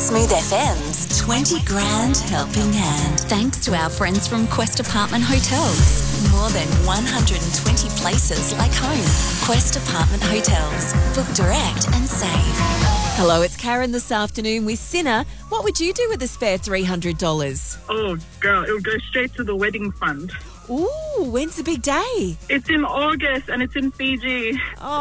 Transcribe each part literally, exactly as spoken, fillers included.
Smooth F M's twenty grand helping hand. Thanks to our friends from Quest Apartment Hotels. More than one hundred twenty places like home. Quest Apartment Hotels. Book direct and save. Hello, it's Karen this afternoon with Sinner. What would you do with a spare three hundred dollars? Oh, girl, it'll go straight to the wedding fund. Ooh, when's the big day? It's in August and it's in Fiji.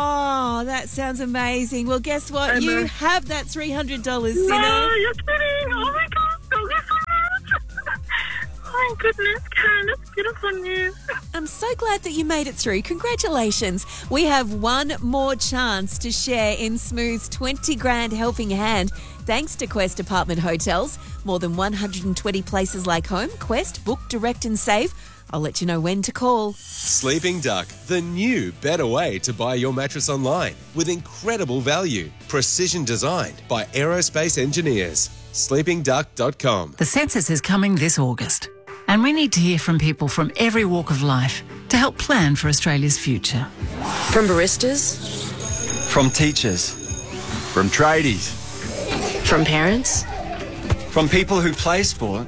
Oh, that sounds amazing. Well, guess what? And, you uh, have that three hundred dollars, No, Sinner. you're kidding. Oh, my God. Thank you so much. Oh, my goodness, Karen, that's beautiful news. I'm so glad that you made it through. Congratulations. We have one more chance to share in Smooth's twenty grand helping hand. Thanks to Quest Apartment Hotels. More than one hundred twenty places like home. Quest, book, direct and save. I'll let you know when to call. Sleeping Duck, the new, better way to buy your mattress online with incredible value. Precision designed by aerospace engineers. sleeping duck dot com. The census is coming this August, and we need to hear from people from every walk of life to help plan for Australia's future. From baristas, From teachers. From tradies. from parents, From people who play sport.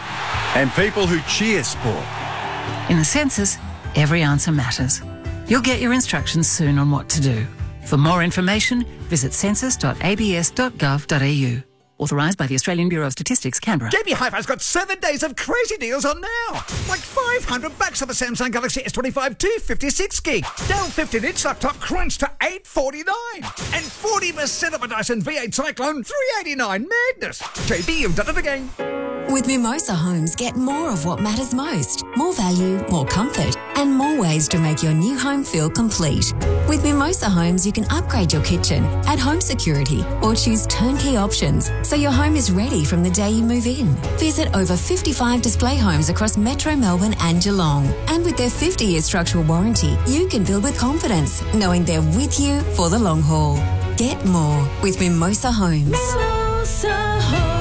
And people who cheer sport. In the census, every answer matters. You'll get your instructions soon on what to do. For more information, visit census dot a b s dot gov dot a u. Authorised by the Australian Bureau of Statistics, Canberra. J B Hi-Fi's got seven days of crazy deals on now. Like five hundred bucks on the Samsung Galaxy S twenty-five two fifty-six gig. Dell fifteen inch laptop crunched to eight forty-nine. And forty percent of a Dyson V eight Cyclone three eighty-nine. Madness. J B, you've done it again. With Mimosa Homes, get more of what matters most. More value, more comfort, and more ways to make your new home feel complete. With Mimosa Homes, you can upgrade your kitchen, add home security, or choose turnkey options so your home is ready from the day you move in. Visit over fifty-five display homes across Metro Melbourne and Geelong. And with their fifty-year structural warranty, you can build with confidence, knowing they're with you for the long haul. Get more with Mimosa Homes. Mimosa Homes.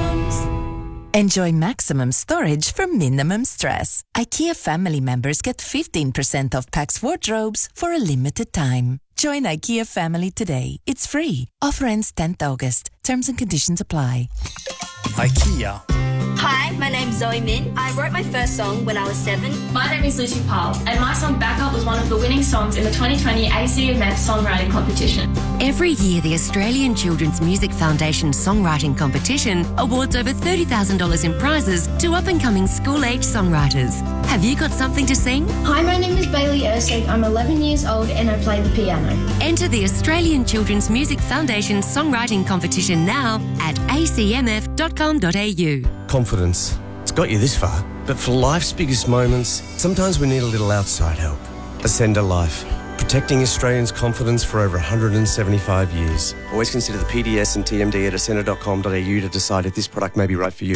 Enjoy maximum storage for minimum stress. IKEA family members get fifteen percent off Pax wardrobes for a limited time. Join IKEA family today. It's free. Offer ends tenth August. Terms and conditions apply. IKEA. Hi, my name's Zoe Min. I wrote my first song when I was seven. My name is Lucy Powell, and my song Backup was one of the winning songs in the twenty twenty A C M F Songwriting Competition. Every year, the Australian Children's Music Foundation Songwriting Competition awards over thirty thousand dollars in prizes to up-and-coming school-age songwriters. Have you got something to sing? Hi, my name is Bailey Ersig. I'm eleven years old and I play the piano. Enter the Australian Children's Music Foundation Songwriting Competition now at a c m f dot com dot a u. Confidence. It's got you this far. But for life's biggest moments, sometimes we need a little outside help. Ascender Life. Protecting Australians' confidence for over one hundred seventy-five years. Always consider the P D S and T M D at ascender dot com dot a u to decide if this product may be right for you.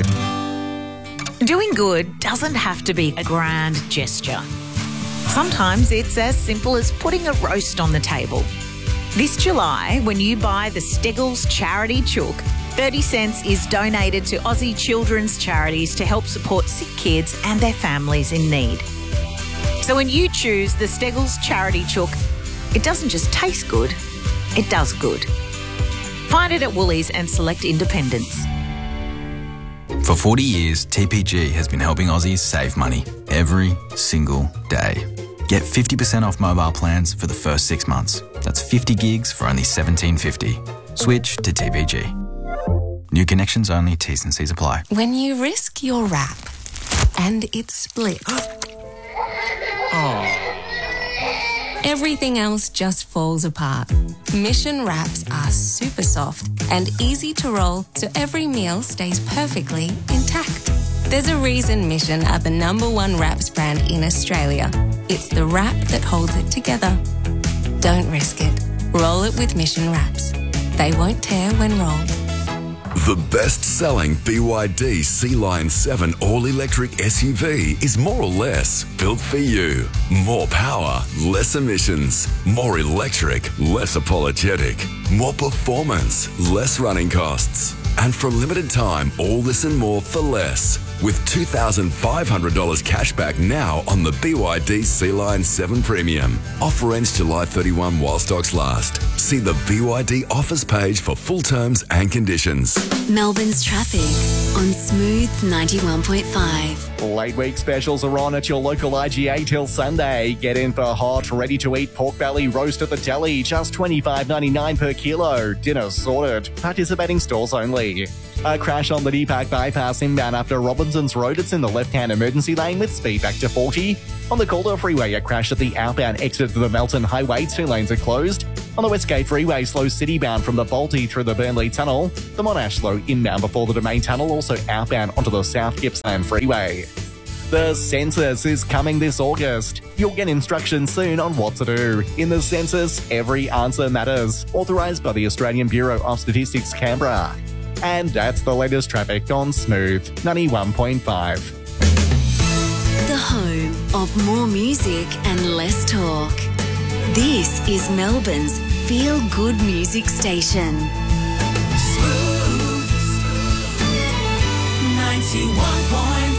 Doing good doesn't have to be a grand gesture. Sometimes it's as simple as putting a roast on the table. This July, when you buy the Steggles Charity Chook, thirty cents is donated to Aussie children's charities to help support sick kids and their families in need. So when you choose the Steggles Charity Chook, it doesn't just taste good, it does good. Find it at Woolies and select independents. For forty years, T P G has been helping Aussies save money every single day. Get fifty percent off mobile plans for the first six months. That's fifty gigs for only seventeen fifty. Switch to T P G. New connections only, T's and C's apply. When you risk your wrap and it splits, everything else just falls apart. Mission wraps are super soft and easy to roll so every meal stays perfectly intact. There's a reason Mission are the number one wraps brand in Australia. It's the wrap that holds it together. Don't risk it. Roll it with Mission wraps. They won't tear when rolled. The best-selling B Y D Sea Lion seven all-electric S U V is more or less built for you. More power, less emissions. More electric, less apologetic. More performance, less running costs. And for a limited time, all this and more for less. with two thousand five hundred dollars cash back now on the B Y D Sea Lion seven Premium. Offer ends July thirty-first while stocks last. See the B Y D offers page for full terms and conditions. Melbourne's traffic on Smooth ninety-one point five. Late week specials are on at your local I G A till Sunday. Get in for hot, ready-to-eat pork belly roast at the deli, just twenty-five ninety-nine per kilo. Dinner sorted. Participating stores only. A crash on the Deepak bypass inbound after Robinson's Road. It's in the left-hand emergency lane with speed back to forty. On the Calder Freeway, a crash at the outbound exit to the Melton Highway. Two lanes are closed. On the Westgate Freeway, slow city-bound from the Balti through the Burnley Tunnel. The Monash slow inbound before the Domain Tunnel, also outbound onto the South Gippsland Freeway. The census is coming this August. You'll get instructions soon on what to do. In the census, every answer matters. Authorised by the Australian Bureau of Statistics, Canberra. And that's the latest traffic on Smooth ninety-one point five. The home of more music and less talk. This is Melbourne's feel-good music station. Smooth ninety-one point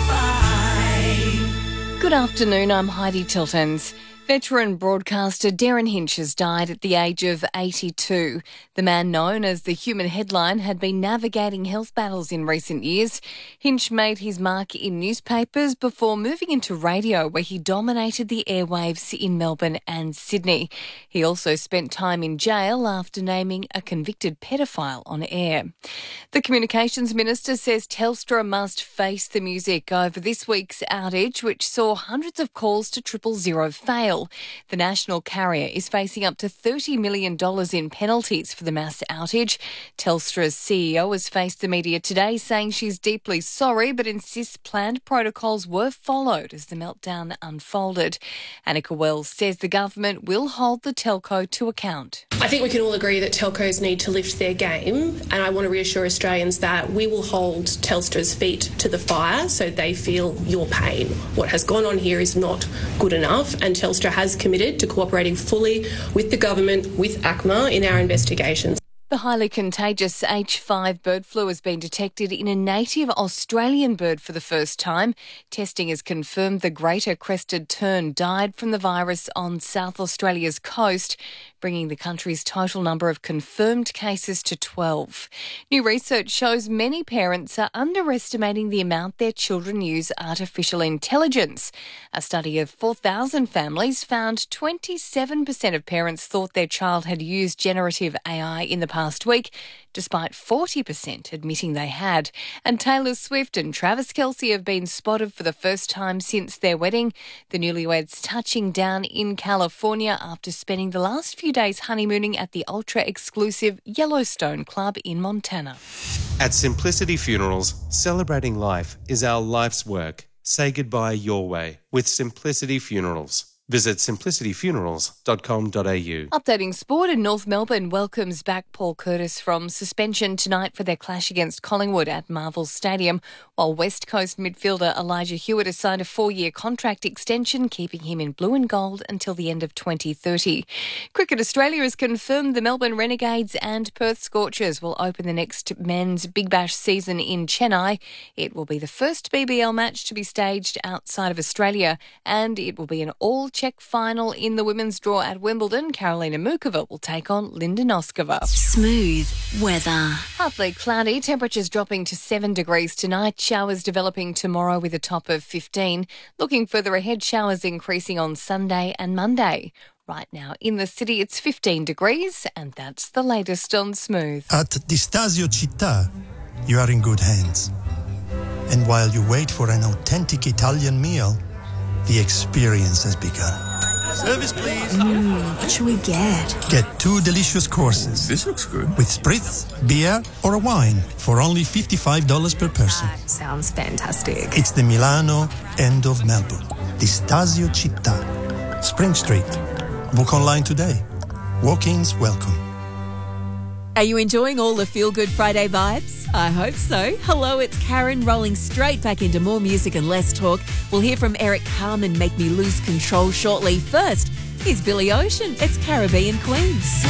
five. Good afternoon, I'm Heidi Tiltons. Veteran broadcaster Darren Hinch has died at the age of eighty-two. The man known as the Human Headline had been navigating health battles in recent years. Hinch made his mark in newspapers before moving into radio, where he dominated the airwaves in Melbourne and Sydney. He also spent time in jail after naming a convicted pedophile on air. The Communications Minister says Telstra must face the music over this week's outage, which saw hundreds of calls to triple zero fail. The national carrier is facing up to thirty million dollars in penalties for the mass outage. Telstra's C E O has faced the media today, saying she's deeply sorry but insists planned protocols were followed as the meltdown unfolded. Annika Wells says the government will hold the telco to account. I think we can all agree that telcos need to lift their game, and I want to reassure Australians that we will hold Telstra's feet to the fire so they feel your pain. What has gone on here is not good enough, and Telstra has committed to cooperating fully with the government, with A C M A, in our investigations. The highly contagious H five bird flu has been detected in a native Australian bird for the first time. Testing has confirmed the greater crested tern died from the virus on South Australia's coast, bringing the country's total number of confirmed cases to twelve. New research shows many parents are underestimating the amount their children use artificial intelligence. A study of four thousand families found twenty-seven percent of parents thought their child had used generative A I in the past week, despite forty percent admitting they had. And Taylor Swift and Travis Kelce have been spotted for the first time since their wedding. The newlyweds touching down in California after spending the last few days honeymooning at the ultra-exclusive Yellowstone Club in Montana. At Simplicity Funerals, celebrating life is our life's work. Say goodbye your way with Simplicity Funerals. Visit simplicity funerals dot com dot a u. Updating sport, and North Melbourne welcomes back Paul Curtis from suspension tonight for their clash against Collingwood at Marvel Stadium, while West Coast midfielder Elijah Hewitt has signed a four-year contract extension, keeping him in blue and gold until the end of twenty thirty. Cricket Australia has confirmed the Melbourne Renegades and Perth Scorchers will open the next men's Big Bash season in Chennai. It will be the first B B L match to be staged outside of Australia, and it will be an all Czech final in the women's draw at Wimbledon. Karolina Mukova will take on Linda Noskova. Smooth weather. Partly cloudy, temperatures dropping to seven degrees tonight. Showers developing tomorrow with a top of fifteen. Looking further ahead, showers increasing on Sunday and Monday. Right now in the city, it's fifteen degrees, and that's the latest on Smooth. At Di Stasio Città, you are in good hands. And while you wait for an authentic Italian meal, the experience has begun. Service, please. Mm, what should we get? Get two delicious courses. This looks good. With spritz, beer, or a wine for only fifty-five dollars per person. That sounds fantastic. It's the Milano end of Melbourne. Di Stasio Città. Spring Street. Book online today. Walk-ins welcome. Are you enjoying all the Feel Good Friday vibes? I hope so. Hello, it's Karen, rolling straight back into more music and less talk. We'll hear from Eric Carmen, Make Me Lose Control shortly. First, here's Billy Ocean. It's Caribbean Queens.